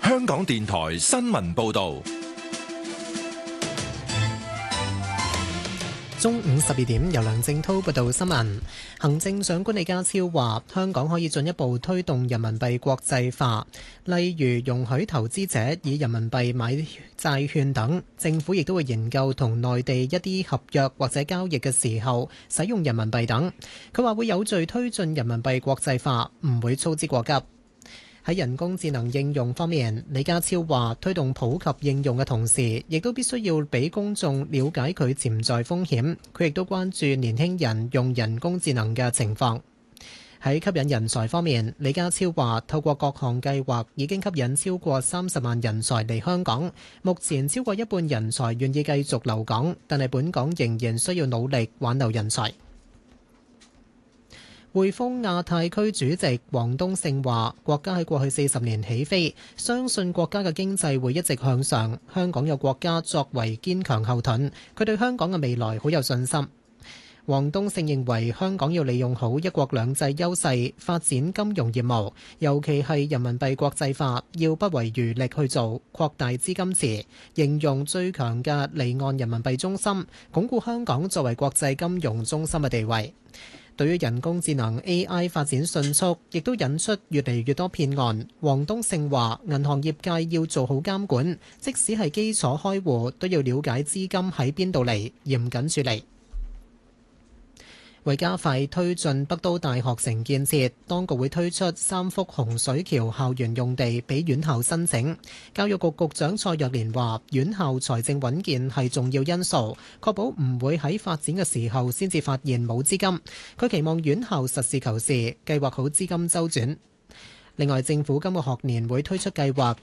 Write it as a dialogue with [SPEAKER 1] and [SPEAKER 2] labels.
[SPEAKER 1] 香港電台新聞報道。
[SPEAKER 2] 中午12點，由梁正濤報道新聞。行政長官李家超話，香港可以進一步推動人民幣國際化，例如容許投資者以人民幣買債券等。政府亦都會研究同內地一啲合約或者交易嘅時候使用人民幣等。佢話會有序推進人民幣國際化，唔會操之過急。喺人工智能應用方面，李家超話推動普及應用嘅同時，亦都必須要俾公眾了解佢潛在風險。佢亦都關注年輕人用人工智能嘅情況。喺吸引人才方面，李家超話透過各項計劃已經吸引超過30萬人才嚟香港，目前超過一半人才願意繼續留港，但係本港仍然需要努力挽留人才。匯豐亞太區主席王冬勝話：國家喺過去40年起飛，相信國家嘅經濟會一直向上。香港有國家作為堅強後盾，佢對香港嘅未來好有信心。王冬勝認為香港要利用好一國兩制優勢，發展金融業務，尤其係人民幣國際化，要不遺餘力去做，擴大資金池，形容最強嘅離岸人民幣中心，鞏固香港作為國際金融中心嘅地位。對於人工智能 AI 發展迅速，亦都引出越嚟越多騙案。王冬勝話：銀行業界要做好監管，即使係基礎開戶，都要了解資金喺邊度嚟，嚴謹處理。為加快推進北都大學城建設，當局會推出3幅洪水橋校園用地俾院校申請。教育局局長蔡若蓮話：院校財政穩健係重要因素，確保唔會喺發展嘅時候先至發現冇資金。佢期望院校實事求是，計劃好資金周轉。另外，政府今個學年會推出計劃，